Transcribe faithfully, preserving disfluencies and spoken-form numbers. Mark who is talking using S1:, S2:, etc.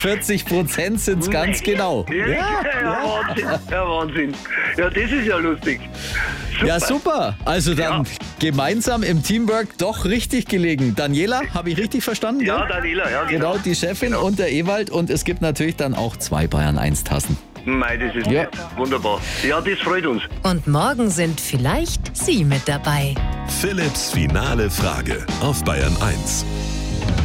S1: vierzig Prozent sind es ganz genau.
S2: Ja, ja, ja, Wahnsinn. Ja, Wahnsinn. Ja, das ist ja lustig. Super.
S1: Ja, super. Also dann
S2: Ja.
S1: gemeinsam im Teamwork doch richtig gelegen. Daniela, habe ich richtig verstanden?
S2: Ja,
S1: gell?
S2: Daniela, ja,
S1: Genau,
S2: genau.
S1: die Chefin
S2: Genau.
S1: und der Ewald. Und es gibt natürlich dann auch zwei Bayern eins Tassen.
S2: Mei, das ist
S1: Ja.
S2: wunderbar. Ja, das freut uns.
S3: Und morgen sind vielleicht Sie mit dabei.
S4: Philipps finale Frage auf Bayern eins.